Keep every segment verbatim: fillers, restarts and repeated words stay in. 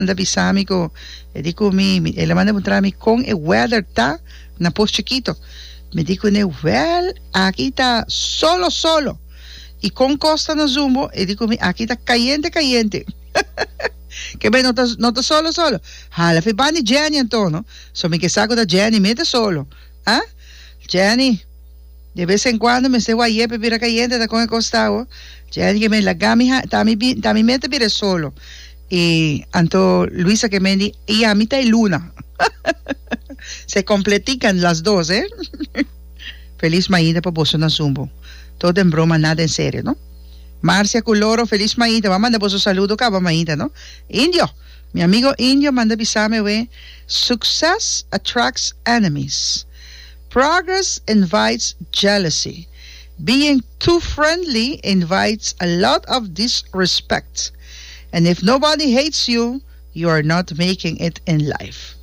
manda bisami ko, e di ko mi, mi ele manda puntra mi kung e weather ta, na post chiquito. Me di ko ne, well, aquí ta solo, solo. Y con costa no zumbo, e di ko mi, aquí ta caliente, caliente. Que bem, não tá, não tá solo, solo. Hala, fui bani Jenny Antono. So me que saco da Jenny, mete solo. Ah? Jenny, de vez en cuando me se guaye pepira caliente, está con el costado. Jenny que me la gami, también también mete pire solo. Y Anto Luisa que me di, y a mitad y Luna. Se completican las dos, ¿eh? Feliz maída para vos, no zumbo. Todo en broma, nada en serio, ¿no? Marcia Culoro, feliz maída. Va a mandar por su saludo, caba maída, ¿no? Indio, mi amigo Indio manda bisame, we. Success attracts enemies. Progress invites jealousy. Being too friendly invites a lot of disrespect. And if nobody hates you, you are not making it in life.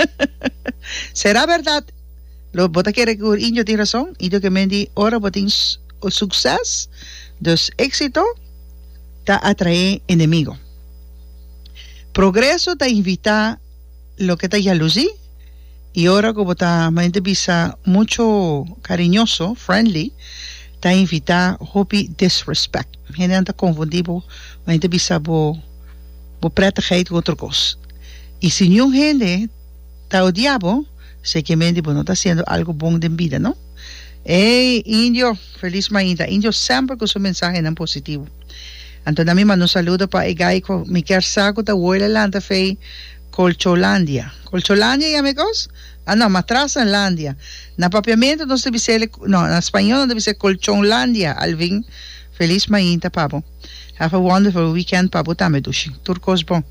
¿Será verdad? Lo bota quiere que Indio tiene razón. Indio que me di ora botín success. Dus éxito te atrae enemigo. Progreso te invita lo que te jalusí. Y ahora como ta mente visa mucho cariñoso, friendly, te invita hobby disrespect. Gente anda confundido, mente visa bo bo prettigheid con otra cosa. Y si no gente te odiabo, sé que mente no está haciendo algo bueno de vida, ¿no? Hey, Indio, feliz mañana. Indio siempre con su mensaje en positivo. Entonces, me mando un saludo para el gaico. Mi quer saco de huele lanta fe Colcholandia. Colcholandia, amigos? Ah, no, Matrasanlandia. Na papiamento no se dice, no, en español no debe ser Colchonlandia. Alvin, feliz mañana, papo. Have a wonderful weekend, papo. Tame dushi. Turcos bon.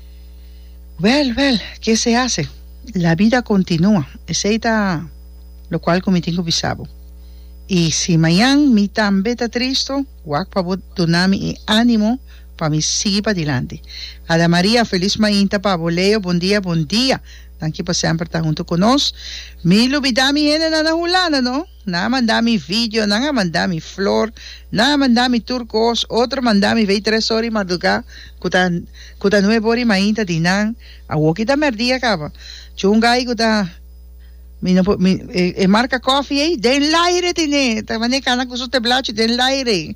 Well, well, ¿qué se hace? La vida continúa. Ese está lo cual cometí con bisabo. Y si mañana mi tan beta tristo, guac pa donami y ánimo para mi seguir para adelante. Ada María, feliz mañana, pavo. Leo, buen día, buen día. Thank you por siempre estar junto con nos. Mi lubidami en la nahulana, ¿no? Nada mandami video, nada mandami flor, nada mandami turcos, otro mandami ve tres horas y madruga, kuta kuta nueve horas y mañana dinan, a wokita merdía cava. Chungay kuta Mi, no, mi eh, eh, marca coffee eh? Den l'aire tiene tamane kana con su teblacho den l'aire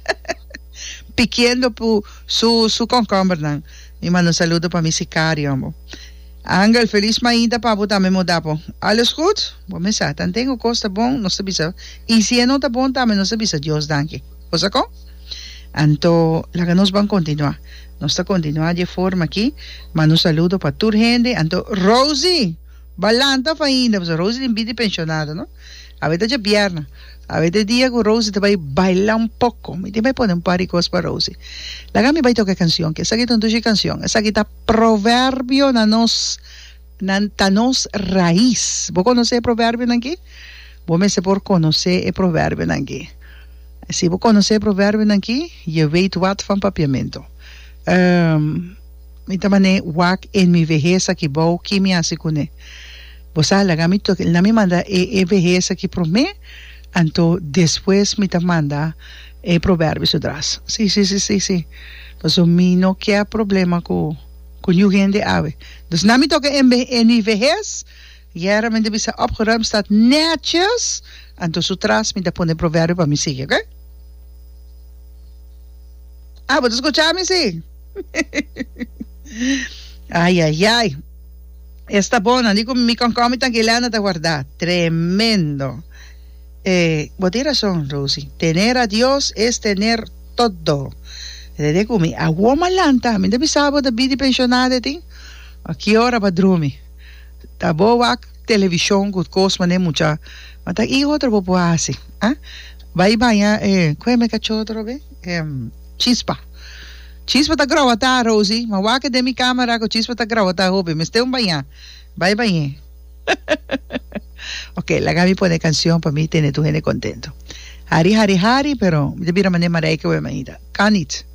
piquiendo pu, su su concombernan. Mi mando un saludo para mi sicario amo. Ángel, feliz mañana para botar me modapo. Alles goed? Bom me sa, tan tengo costa bom, no se bisa. Y si no está bom también no se bisa. Dios danke. O sacó? Anto la que nos van a continuar. Nos está continuar de forma aquí. Mando un saludo para tu gente. Anto Rosie Balanta ainda, mas a Rose tem vida pensionada, não? A vida de pierna. A vida dia que Rose te vai bailar um pouco. Me vai poner um par de coisas para Rose. La gami vai tocar canção, que essa aqui é uma canção. Essa aqui tá provérbio na nos na ta nos raiz. Vou conhecer provérbio aqui? Vou me se por conhecer o provérbio aqui. Se vou conhecer provérbio aqui, eu vejo wat van papiamento. Um, Mita mane wak en mi vejez que vou que me hace con él. Vos la gamito que la me manda e, e vejez que promé, anto después me manda e proverbios atrás. Sí, sí, sí, sí, sí. Pues o mi no queda problema con con you gente ave. Dus na me toca en, en mi vejez, ja me debe ser opgeruimd staat netjes, anto su tras me da pone proverbio para mi sigue, ¿ok? Ah, ¿vos escuchame sí? Ay, ay, ay. Está buena, digo, mi concomita que le anda a guardar. Tremendo. Eh, vos tienes razón, Rosy. Tener a Dios es tener todo. Le digo, mi agua malanta, me debe saber de vida pensionada, ti. Aquí ahora va a dormir. Ta boa televisión, con cosas, ne mucha. Mata, y otro poco así. ¿Ah? Va y vaya, eh, ¿cuál me cachó otro vez? Eh, chispa. Chispa ta gravata, Rosie. Ma wake de mi camera ko chispa ta gravata hobi. Me esté un baña. Bye bye. Ok, la Gaby pone canción para mí, tiene tu gente contento. Hari, hari, hari, pero de mira manera que voy a manita. Canit.